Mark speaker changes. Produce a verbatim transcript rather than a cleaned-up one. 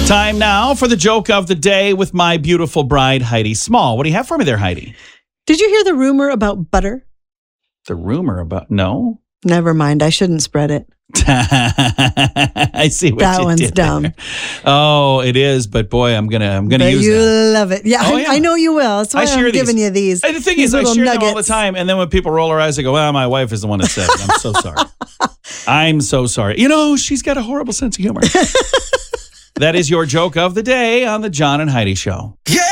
Speaker 1: Time now for the joke of the day with my beautiful bride, Heidi Small. What do you have for me there, Heidi?
Speaker 2: Did you hear the rumor about butter?
Speaker 1: The rumor about, no?
Speaker 2: Never mind. I shouldn't spread it.
Speaker 1: I see what
Speaker 2: that
Speaker 1: you
Speaker 2: one's
Speaker 1: did
Speaker 2: dumb.
Speaker 1: there. Oh, it is, but boy, I'm gonna, I'm gonna
Speaker 2: but
Speaker 1: use
Speaker 2: you
Speaker 1: that.
Speaker 2: love it. Yeah,
Speaker 1: Oh,
Speaker 2: I,
Speaker 1: yeah.
Speaker 2: I know you will. That's why
Speaker 1: I share
Speaker 2: I'm
Speaker 1: these.
Speaker 2: giving you these.
Speaker 1: And the thing
Speaker 2: these
Speaker 1: is, I share
Speaker 2: nuggets.
Speaker 1: them all the time, and then when people roll their eyes, I go, "Well, my wife is the one that said it. I'm so sorry. I'm so sorry. You know, she's got a horrible sense of humor." That is your joke of the day on the John and Heidi Show.
Speaker 3: Yeah!